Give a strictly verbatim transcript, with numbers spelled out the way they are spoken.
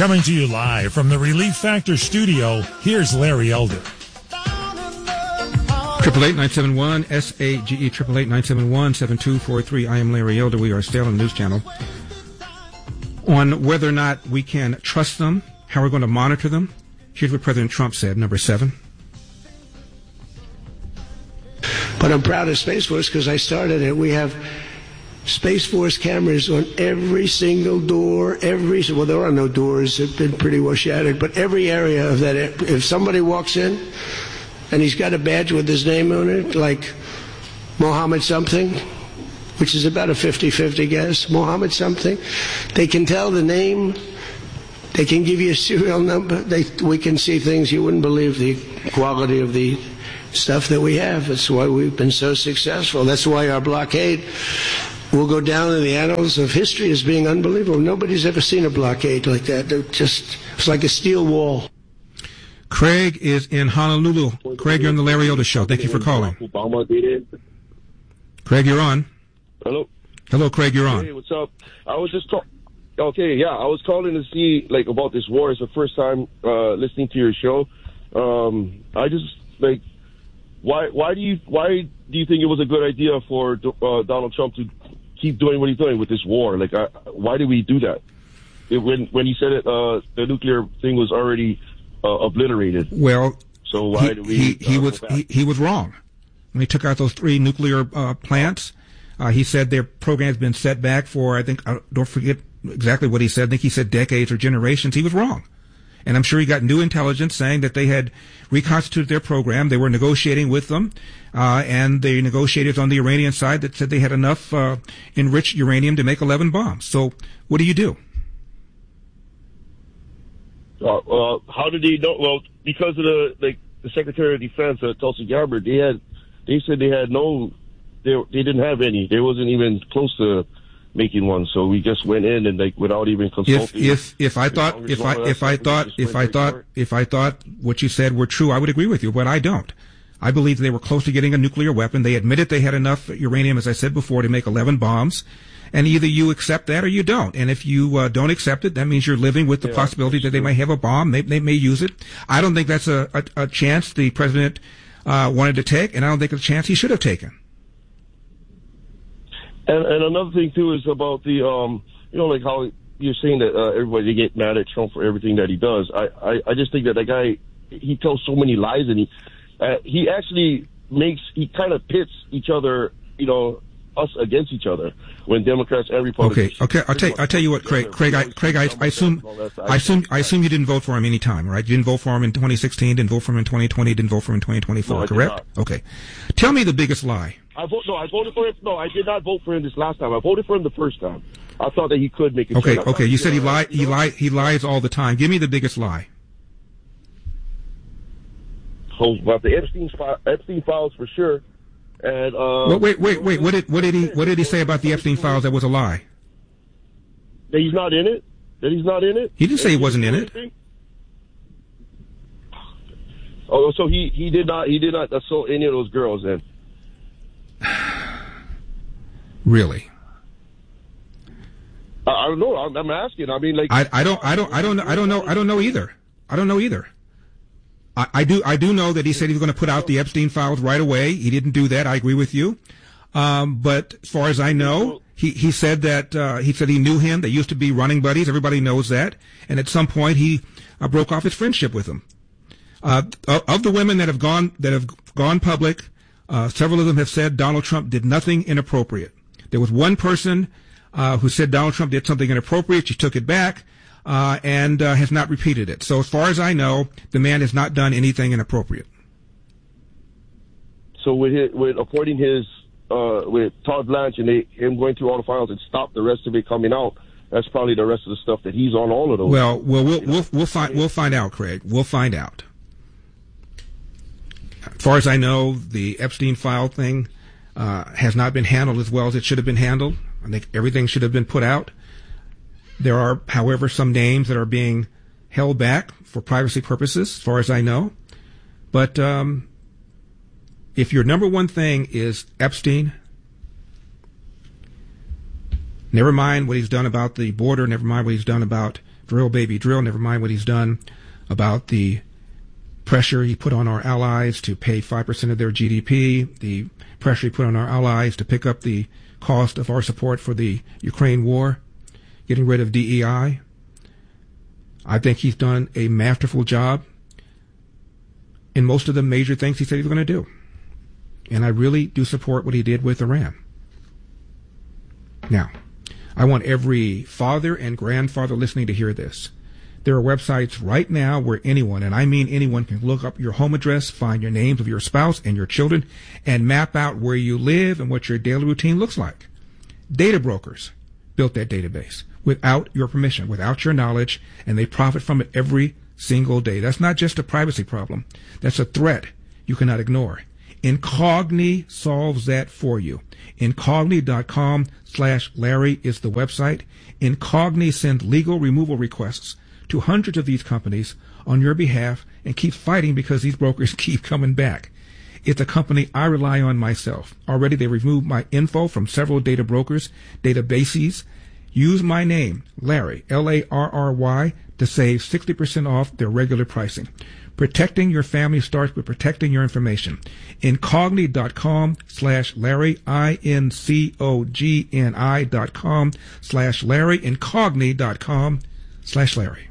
Coming to you live from the Relief Factor studio, here's Larry Elder. Triple eight nine seven one S A G E triple eight nine seven one seven two four three. I am Larry Elder. We are still on the news channel on whether or not we can trust them, how we're going to monitor them. Here's what President Trump said. Number seven. But I'm proud of Space Force because I started it. We have Space Force cameras on every single door, every, well, there are no doors. They've been pretty well shattered, but every area of that, if somebody walks in and he's got a badge with his name on it, like Mohammed something, which is about a fifty-fifty guess, Mohammed something, they can tell the name, they can give you a serial number, they, we can see things you wouldn't believe the quality of the stuff that we have. That's why we've been so successful. That's why our blockade will go down in the annals of history as being unbelievable. Nobody's ever seen a blockade like that. They're just, it's like a steel wall. Craig is in Honolulu. Craig, you're on the Larry Elder Show. Thank you for calling. Obama did it. Craig, you're on. Hello. Hello, Craig, you're on. Hey, what's up? I was just talking. Okay, yeah, I was calling to see like about this war. It's the first time uh, listening to your show. Um, I just like why why do you why do you think it was a good idea for uh, Donald Trump to keep doing what he's doing with this war? Like, uh, why did we do that? It, when when he said it, uh, the nuclear thing was already uh, obliterated. Well, so why he, do we? He, he uh, was he, he was wrong when he took out those three nuclear uh, plants. Uh, he said their program's been set back for, I think, I don't forget exactly what he said. I think he said decades or generations. He was wrong. And I'm sure he got new intelligence saying that they had reconstituted their program. They were negotiating with them, uh, and the negotiators on the Iranian side that said they had enough uh, enriched uranium to make eleven bombs. So what do you do? Uh, uh, how did he know? Well, because of the like the Secretary of Defense, uh, Tulsi Gabbard, they had they said they had no, they they didn't have any. They wasn't even close to making one. So we just went in and like without even consulting. If if if I thought if I if I thought if I thought if I thought what you said were true, I would agree with you, but I don't. I believe they were close to getting a nuclear weapon. They admitted they had enough uranium, as I said before, to make eleven bombs. And either you accept that or you don't. And if you uh, don't accept it, that means you're living with the yeah, possibility that they might have a bomb. They, they may use it. I don't think that's a, a, a chance the president uh, wanted to take, and I don't think it's a chance he should have taken. And, and another thing, too, is about the, um, you know, like how you're saying that uh, everybody get mad at Trump for everything that he does. I, I, I just think that that guy, he tells so many lies, and he, uh, he actually makes, he kind of pits each other, you know, us against each other when Democrats and Republicans. Okay, okay. I'll tell you, I'll tell you what, Craig. Craig, I, Craig, I, I assume, I assume, I assume you didn't vote for him any time, right? You didn't vote for him in twenty sixteen, didn't vote for him in twenty twenty, didn't vote for him in twenty twenty-four, no, correct? Okay. Tell me the biggest lie. I vote, no, I voted for him. No, I did not vote for him this last time. I voted for him the first time. I thought that he could make it. Okay, okay. You said he lied. He lied. He lies all the time. Give me the biggest lie. Oh, about the Epstein, fi- Epstein files for sure. And uh, well, wait, wait, wait. What did what did he what did he say about the Epstein files that was a lie? That he's not in it. That he's not in it. He didn't say he wasn't in it. Oh, so he, he did not he did not assault any of those girls then. Really? I, I don't know. I'm, I'm asking. I mean, like I I don't I don't I don't I don't know I don't know either. I don't know either. I, I do I do know that he said he was going to put out the Epstein files right away. He didn't do that. I agree with you. Um, but as far as I know, he, he said that uh, he said he knew him. They used to be running buddies. Everybody knows that. And at some point, he uh, broke off his friendship with him. Uh, of the women that have gone that have gone public, uh, several of them have said Donald Trump did nothing inappropriate. There was one person uh, who said Donald Trump did something inappropriate. She took it back. Uh, and uh, has not repeated it. So as far as I know, the man has not done anything inappropriate. So with his, with according his uh, with Todd Blanche and they, him going through all the files and stop the rest of it coming out, that's probably the rest of the stuff that he's on all of those. Well, well, we'll we'll, we'll find we'll find out, Craig. We'll find out. As far as I know, the Epstein file thing uh, has not been handled as well as it should have been handled. I think everything should have been put out. There are, however, some names that are being held back for privacy purposes, as far as I know. But um, if your number one thing is Epstein, Never mind what he's done about the border. Never mind what he's done about drill, baby, drill. Never mind what he's done about the pressure he put on our allies to pay five percent of their G D P, the pressure he put on our allies to pick up the cost of our support for the Ukraine war, getting rid of D E I. I think he's done a masterful job in most of the major things he said he was going to do. And I really do support what he did with Iran. Now, I want every father and grandfather listening to hear this. There are websites right now where anyone, and I mean anyone, can look up your home address, find your names of your spouse and your children, and map out where you live and what your daily routine looks like. Data brokers built that database without your permission, without your knowledge, and they profit from it every single day. That's not just a privacy problem. That's a threat you cannot ignore. Incogni solves that for you. Incogni.com slash Larry is the website. Incogni sends legal removal requests to hundreds of these companies on your behalf and keeps fighting because these brokers keep coming back. It's a company I rely on myself. Already they removed my info from several data brokers, databases. Use my name, Larry, L A R R Y, to save sixty percent off their regular pricing. Protecting your family starts with protecting your information. Incogni.com slash Larry, I N C O G N I dot com slash Larry, Incogni.com slash Larry.